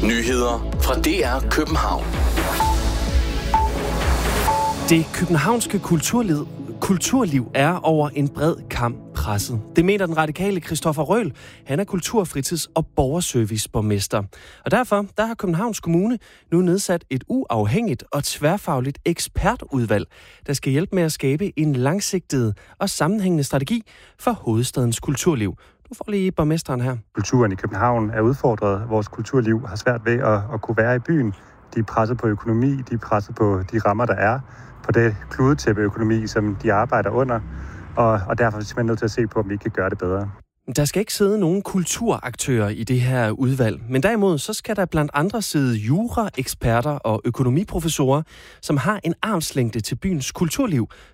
Nyheder fra DR København. Det københavnske kulturliv er over en bred kam presset. Det mener den radikale Christoffer Røhl. Han er kulturfritids- og borgerserviceborgmester. Og derfor der har Københavns Kommune nu nedsat et uafhængigt og tværfagligt ekspertudvalg, der skal hjælpe med at skabe en langsigtet og sammenhængende strategi for hovedstadens kulturliv. Du får lige borgmesteren her. Kulturen i København er udfordret. Vores kulturliv har svært ved at kunne være i byen. De er presset på økonomi, de er presset på de rammer, der er, på det kludetæppeøkonomi, som de arbejder under. Og derfor er vi simpelthen nødt til at se på, om vi kan gøre det bedre. Der skal ikke sidde nogen kulturaktører i det her udvalg, men derimod så skal der blandt andre sidde jura-eksperter og økonomiprofessorer, som har en armslængde til byens kulturliv,